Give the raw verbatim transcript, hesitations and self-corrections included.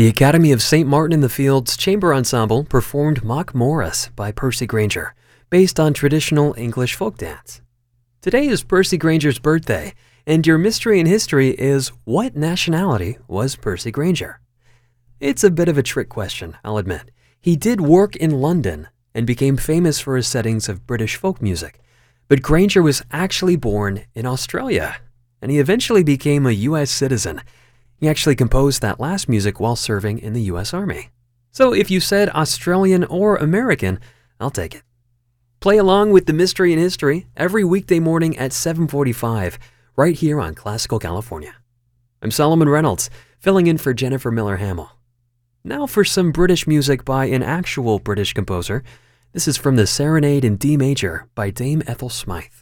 The Academy of Saint Martin in the Fields Chamber Ensemble performed Mock Morris by Percy Grainger, based on traditional English folk dance. Today is Percy Grainger's birthday, and your mystery in history is, what nationality was Percy Grainger? It's a bit of a trick question, I'll admit. He did work in London and became famous for his settings of British folk music, but Grainger was actually born in Australia, and he eventually became a U S citizen. He actually composed that last music while serving in the U S Army. So if you said Australian or American, I'll take it. Play along with the mystery in history every weekday morning at seven forty-five, right here on Classical California. I'm Solomon Reynolds, filling in for Jennifer Miller Hamill. Now for some British music by an actual British composer. This is from the Serenade in D Major by Dame Ethel Smythe.